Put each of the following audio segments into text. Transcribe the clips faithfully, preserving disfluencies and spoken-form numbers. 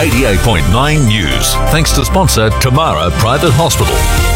eighty-eight point nine News. Thanks to sponsor Tamara Private Hospital.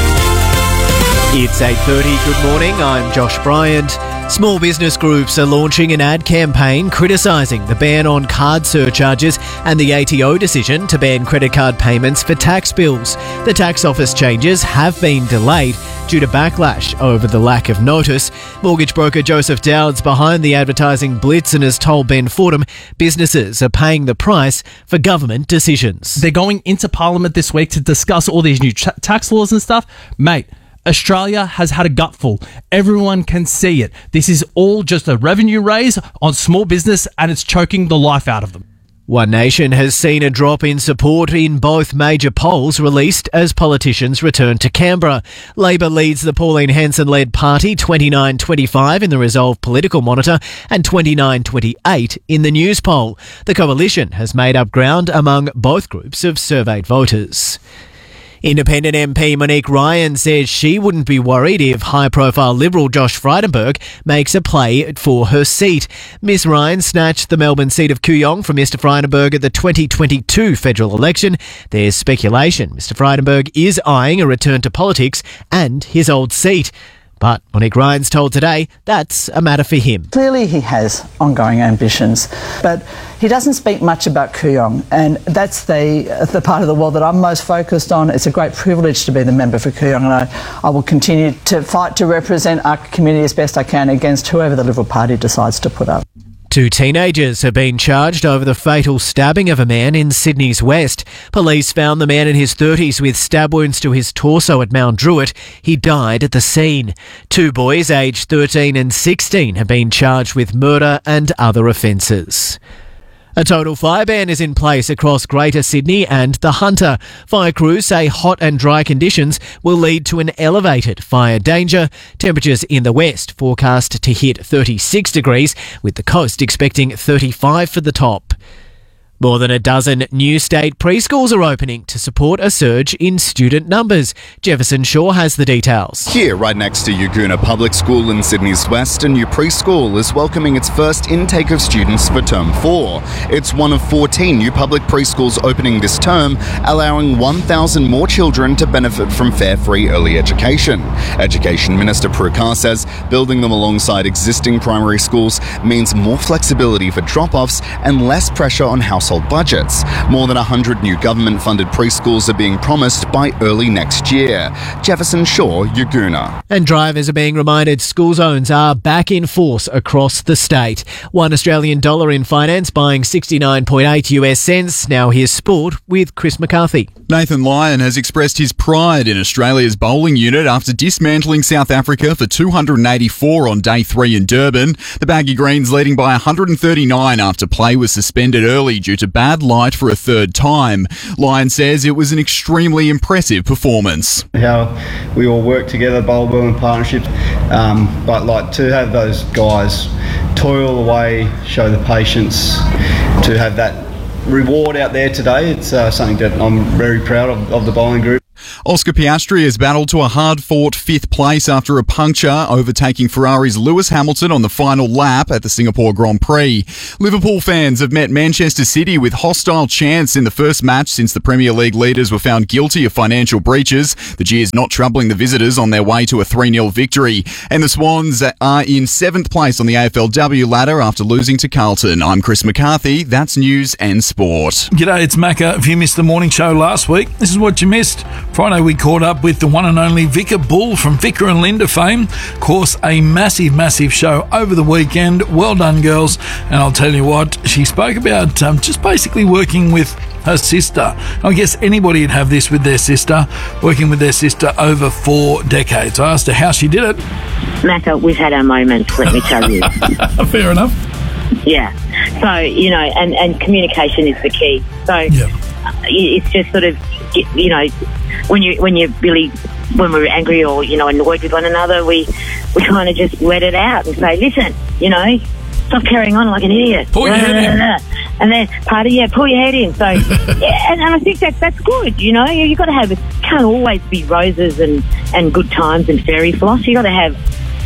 It's eight thirty. Good morning. I'm Josh Bryant. Small business groups are launching an ad campaign criticising the ban on card surcharges and the A T O decision to ban credit card payments for tax bills. The tax office changes have been delayed due to backlash over the lack of notice. Mortgage broker Joseph Dowd's behind the advertising blitz and has told Ben Fordham businesses are paying the price for government decisions. They're going into Parliament this week to discuss all these new tra- tax laws and stuff. Mate, Australia has had a gutful. Everyone can see it. This is all just a revenue raise on small business and it's choking the life out of them. One Nation has seen a drop in support in both major polls released as politicians return to Canberra. Labor leads the Pauline Hanson-led party twenty-nine twenty-five in the Resolve Political Monitor and twenty-nine twenty-eight in the News poll. The coalition has made up ground among both groups of surveyed voters. Independent M P Monique Ryan says she wouldn't be worried if high-profile Liberal Josh Frydenberg makes a play for her seat. Miss Ryan snatched the Melbourne seat of Kooyong from Mister Frydenberg at the twenty twenty-two federal election. There's speculation Mister Frydenberg is eyeing a return to politics and his old seat. But Monique Ryan's told Today that's a matter for him. Clearly he has ongoing ambitions, but he doesn't speak much about Kooyong, and that's the the part of the world that I'm most focused on. It's a great privilege to be the member for Kooyong, and I, I will continue to fight to represent our community as best I can against whoever the Liberal Party decides to put up. Two teenagers have been charged over the fatal stabbing of a man in Sydney's West. Police found the man in his thirties with stab wounds to his torso at Mount Druitt. He died at the scene. Two boys aged thirteen and sixteen have been charged with murder and other offences. A total fire ban is in place across Greater Sydney and the Hunter. Fire crews say hot and dry conditions will lead to an elevated fire danger. Temperatures in the west forecast to hit thirty-six degrees, with the coast expecting thirty-five for the top. More than a dozen new state preschools are opening to support a surge in student numbers. Jefferson Shaw has the details. Here, right next to Yaguna Public School in Sydney's West, a new preschool is welcoming its first intake of students for term four. It's one of fourteen new public preschools opening this term, allowing one thousand more children to benefit from fare-free early education. Education Minister Prue Carr says building them alongside existing primary schools means more flexibility for drop-offs and less pressure on households. budgets. More than one hundred new government-funded preschools are being promised by early next year. Jefferson Shaw, Yaguna. And drivers are being reminded school zones are back in force across the state. One Australian dollar in finance buying sixty-nine point eight U S cents. Now here's sport with Chris McCarthy. Nathan Lyon has expressed his pride in Australia's bowling unit after dismantling South Africa for two hundred eighty-four on day three in Durban. The Baggy Greens leading by one hundred thirty-nine after play was suspended early due to bad light for a third time. Lyon says it was an extremely impressive performance. How we all work together, bowl well in partnership, um, but like to have those guys toil away, show the patience, to have that reward out there today, it's uh, something that I'm very proud of, of the bowling group. Oscar Piastri has battled to a hard-fought fifth place after a puncture, overtaking Ferrari's Lewis Hamilton on the final lap at the Singapore Grand Prix. Liverpool fans have met Manchester City with hostile chants in the first match since the Premier League leaders were found guilty of financial breaches. The Gears not troubling the visitors on their way to a three nil victory. And the Swans are in seventh place on the A F L W ladder after losing to Carlton. I'm Chris McCarthy. That's News and Sport. G'day, it's Macca. If you missed the morning show last week, this is what you missed. Friday we caught up with the one and only Vicar Bull from Vicar and Linda fame. Of course, a massive, massive show over the weekend. Well done, girls. And I'll tell you what, she spoke about um, just basically working with her sister. I guess anybody would have this with their sister, working with their sister over four decades. I asked her how she did it. Macca, we've had our moments, let me tell you. Fair enough. Yeah. So, you know, and, and communication is the key. So yep. It's just sort of, you know, when you when you really when we're angry or, you know, annoyed with one another, we we kind of just let it out and say, listen, you know, stop carrying on like an idiot. Pull your head in. And then part of yeah, pull your head in. So yeah, and, and I think that that's good. You know, you got to have it. Can't always be roses and and good times and fairy floss. You got to have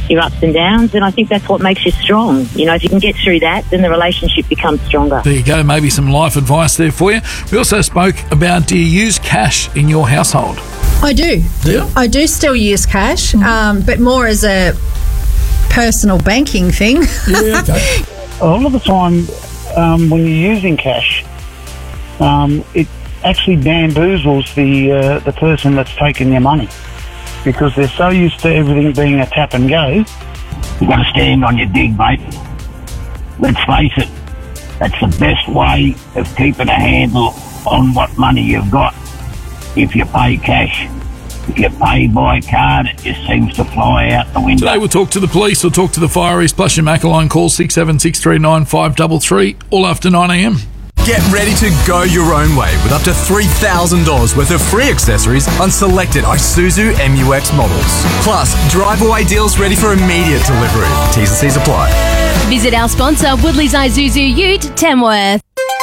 your ups and downs, and I think that's what makes you strong. You know, if you can get through that, then the relationship becomes stronger. There you go, maybe some life advice there for you. We also spoke about, do you use cash in your household? I do. Yeah. I do still use cash, um, but more as a personal banking thing. Yeah, okay. A lot of the time, um, when you're using cash, um, it actually bamboozles the uh, the person that's taking your money, because they're so used to everything being a tap and go. You've got to stand on your dig, mate. Let's face it, that's the best way of keeping a handle on what money you've got. If you pay cash, if you pay by card, it just seems to fly out the window. Today we'll talk to the police or talk to the Fire East Plus your Macaline. Call six seven six three nine five three three all after nine a m. Get ready to go your own way with up to three thousand dollars worth of free accessories on selected Isuzu M U X models. Plus, drive-away deals ready for immediate delivery. T's and C's apply. Visit our sponsor, Woodley's Isuzu Ute, Tamworth.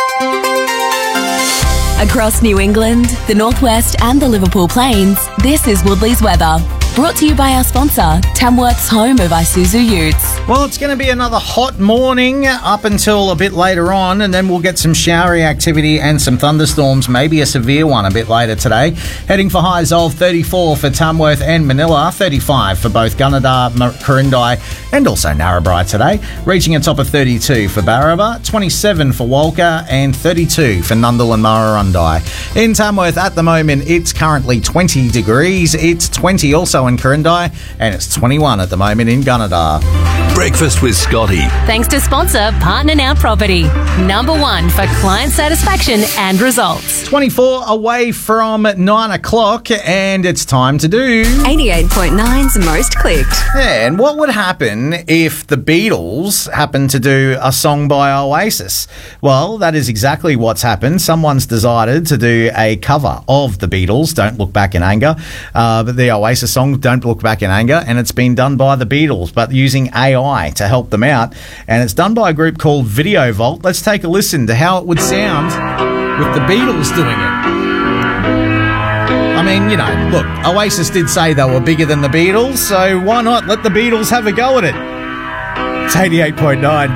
Across New England, the Northwest and the Liverpool Plains, this is Woodley's weather. Brought to you by our sponsor, Tamworth's home of Isuzu Utes. Well, it's going to be another hot morning up until a bit later on, and then we'll get some showery activity and some thunderstorms, maybe a severe one a bit later today. Heading for highs of thirty-four for Tamworth and Manila, thirty-five for both Gunnedah, Corindai and also Narrabri today, reaching a top of thirty-two for Barraba, twenty-seven for Walker and thirty-two for Nundle and Murrurundi. In Tamworth at the moment, it's currently twenty degrees. It's twenty also in Corindai, and it's twenty-one at the moment in Gunnedah. Breakfast with Scotty. Thanks to sponsor Partner Now Property. Number one for client satisfaction and results. twenty-four away from nine o'clock, and it's time to do eighty-eight point nine's Most Clicked. Yeah, and what would happen if the Beatles happened to do a song by Oasis? Well, that is exactly what's happened. Someone's decided to do a cover of the Beatles, Don't Look Back in Anger, uh, but the Oasis song, Don't Look Back in Anger, and it's been done by the Beatles, but using A I to help them out, and it's done by a group called Video Vault. Let's take a listen to how it would sound with the Beatles doing it. I mean, you know, look, Oasis did say they were bigger than the Beatles, so why not let the Beatles have a go at it? It's eighty-eight point nine.